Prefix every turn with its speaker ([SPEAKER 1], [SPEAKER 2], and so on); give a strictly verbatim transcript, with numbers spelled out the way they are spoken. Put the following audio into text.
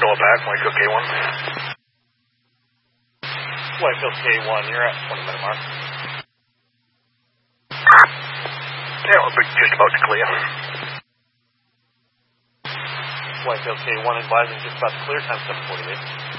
[SPEAKER 1] Noah back, Whitefield K one.
[SPEAKER 2] Whitefield K one, you're at twenty minute mark.
[SPEAKER 1] Yeah, we're just about to clear.
[SPEAKER 2] Whitefield K one advising just about to clear, time seven forty-eight.